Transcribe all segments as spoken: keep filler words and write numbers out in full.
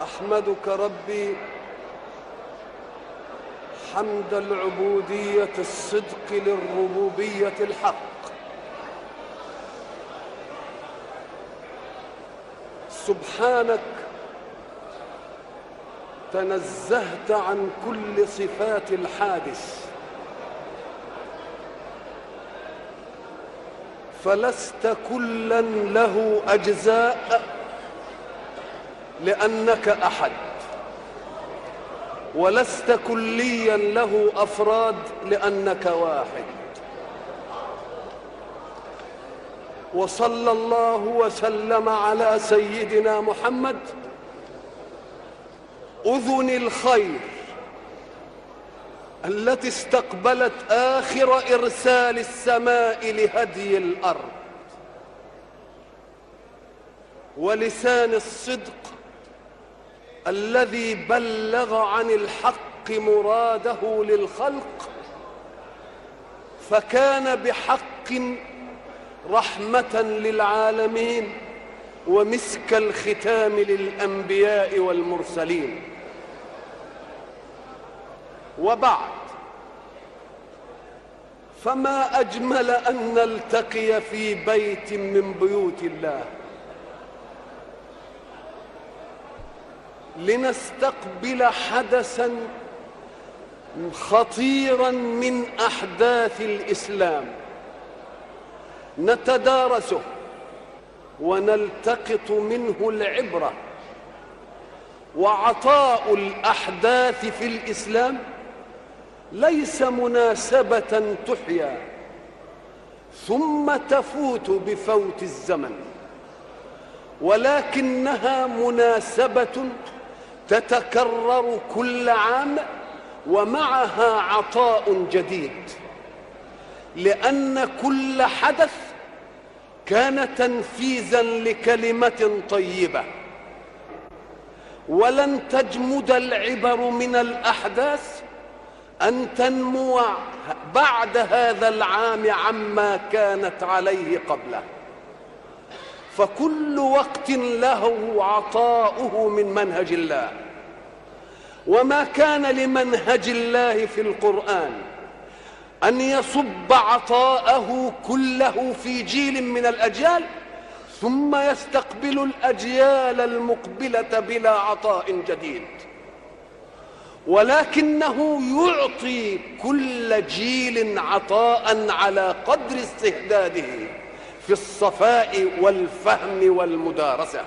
أحمدك ربي حمد العبودية الصدق للربوبية الحق، سبحانك تنزهت عن كل صفات الحادث، فلست كلا له أجزاء لأنك أحد، ولست كليا له أفراد لأنك واحد. وصلى الله وسلم على سيدنا محمد أذن الخير التي استقبلت آخر إرسال السماء لهدي الأرض، ولسان الصدق الذي بلغ عن الحق مراده للخلق، فكان بحق رحمة للعالمين ومسك الختام للأنبياء والمرسلين. وبعد، فما أجمل أن نلتقي في بيت من بيوت الله لنستقبل حدثا خطيرا من أحداث الإسلام نتدارسه ونلتقط منه العبرة. وعطاء الأحداث في الإسلام ليس مناسبة تحيا ثم تفوت بفوت الزمن، ولكنها مناسبة تتكرر كل عام ومعها عطاء جديد، لأن كل حدث كان تنفيذا لكلمة طيبة. ولن تجمد العبر من الأحداث أن تنمو بعد هذا العام عما كانت عليه قبله، فكل وقت له عطاؤه من منهج الله. وما كان لمنهج الله في القرآن أن يصب عطاءه كله في جيل من الأجيال ثم يستقبل الأجيال المقبلة بلا عطاء جديد، ولكنه يعطي كل جيل عطاء على قدر استعداده في الصفاء والفهم والمدارسة.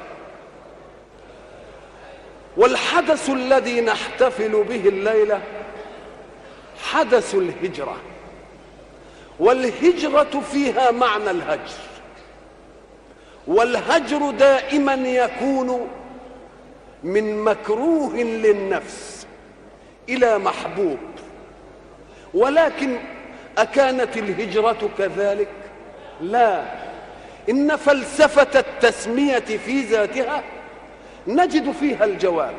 والحدث الذي نحتفل به الليلة حدث الهجرة، والهجرة فيها معنى الهجر، والهجر دائما يكون من مكروه للنفس إلى محبوب. ولكن أكانت الهجرة كذلك؟ لا، إن فلسفة التسمية في ذاتها نجد فيها الجواب،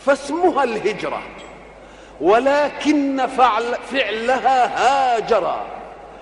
فاسمها الهجرة، ولكن فعل فعلها هاجر